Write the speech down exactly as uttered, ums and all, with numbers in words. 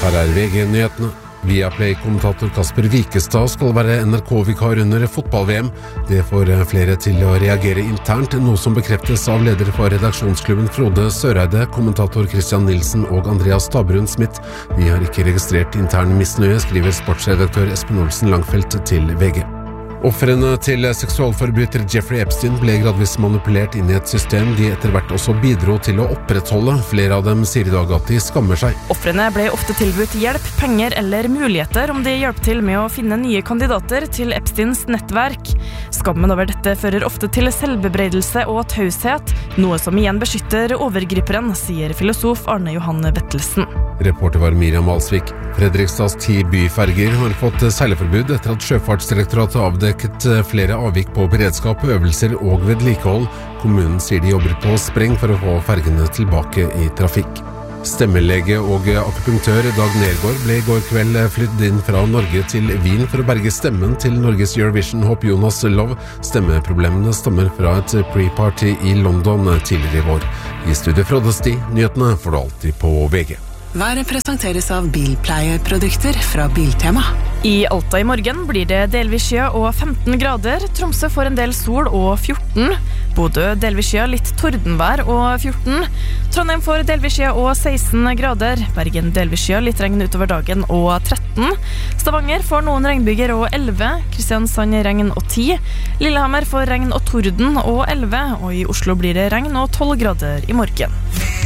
Her er V G-nyhetene. Viaplay-kommentator Kasper Wikestad skal være N R K-vikar under fotball-V M. Det får flere til å reagere internt, noe som bekreftes av leder for redaksjonsklubben Frode Søreide, kommentator Christian Nilsen og Andreas Stabrun-Smith. Vi har ikke registrert intern misnøye, skriver sportsredaktør Espen Olsen Langfeldt til V G. Ofrene til seksualforbryter Jeffrey Epstein ble gradvis manipulert inn i et system de etter hvert også bidro til å opprettholde. Flere av dem sier i dag at de skammer seg. Ofrene ble ofte tilbudt hjelp, penger eller muligheter om de hjalp til med å finne nye kandidater til Epsteins nettverk. Skammen over dette fører ofte til selvbebreidelse og taushet, noe som igjen beskytter overgriperen, sier filosof Arne Johan Vettelsen. Reporter var Miriam Alsvik. Fredrikstads ti byferger har fått seileforbud etter at Sjøfartsdirektoratet avdekket flere avvik på beredskap, øvelser og vedlikehold. Kommunen sier de jobber på spreng for å få fergene tilbake i trafikk. Stemmelege og akupunktør Dag Nergård ble i går kveld flyttet inn fra Norge til Wien for å berge stemmen til Norges Eurovision-hopp Jonas Love. Stemmeproblemene stammer fra et pre-party i London tidligere i vår. I studio Frode Sti, nyhetene får du alltid på V G. Været presenteres av bilpleieprodukter fra Biltema. I Alta i morgen blir det delvis skya og femten grader. Tromsø får en del sol og fjorten. Bodø delvis skya, litt tordenvær og fjorten. Trondheim får delvis skya og seksten grader. Bergen delvis skya, litt regn utover dagen og tretten. Stavanger får noen regnbyger og elleve. Kristiansand regn og ti. Lillehammer får regn og torden og elleve. Og i Oslo blir det regn og tolv grader i morgen.